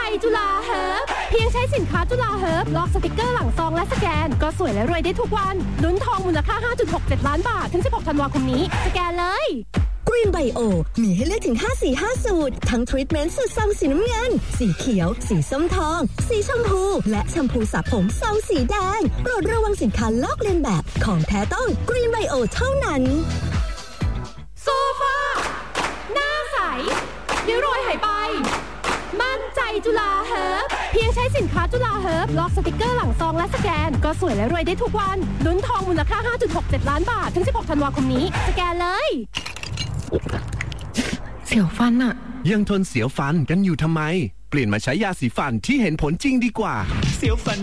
จุฬาเฮิร์บเพียงใช้สินค้าจุฬาเฮิร์บลอกสติกเกอร์หลังซองและสแกนก็สวยและรวยได้ทุกวันลุ้นทองมูลค่า 5.67 ล้านบาทถึง 16 ธันวาคมนี้สแกนเลย Green Bio มีให้เลือกถึง5-4-5 สูตรทั้งทรีทเมนต์สูตรซองสีน้ำเงินสีเขียวสีส้มทองสีชมพูและแชมพูสระผมซองสีแดงโปรดระวังสินค้าลอกเลียนแบบของแท้ต้อง Green Bio เท่านั้นโซฟาหน้าใสเดี๋ยวโรยหายไปมั่นใจจุฬาเฮิร์บเพียงใช้สินค้าจุฬาเฮิร์บลอกสติกเกอร์หลังซองและสแกนก็สวยและรวยได้ทุกวันลุ้นทองมูลค่า 5.67 ล้านบาทถึง 16 ธันวาคมนี้สแกนเลยเสียวฟันอะยังทนเสียวฟันกันอยู่ทำไมเปลี่ยนมาใช้ยาสีฟันที่เห็นผลจริงดีกว่าเสียวฟัน